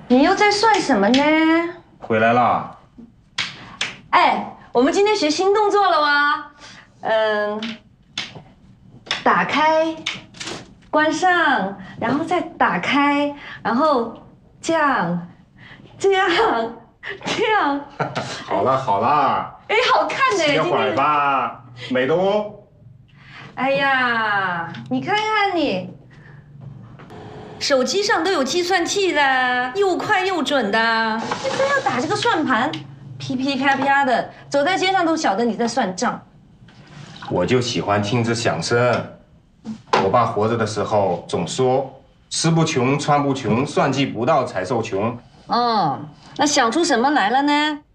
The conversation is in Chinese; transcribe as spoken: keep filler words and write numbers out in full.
你又在算什么呢？ 回来啦。 哎，我们今天学新动作了吗？嗯，打开，关上，然后再打开，然后这样，这样，这样。 好啦好啦， 哎，好看呢！ 歇会儿吧，美的哦。 哎呀，你看看你，手机上都有计算器的，又快又准的，你非要打这个算盘，噼噼啪啪的，走在街上都晓得你在算账。 我就喜欢听着响声。我爸活着的时候总说：“吃不穷，穿不穷，算计不到才受穷。” 哦，那想出什么来了呢？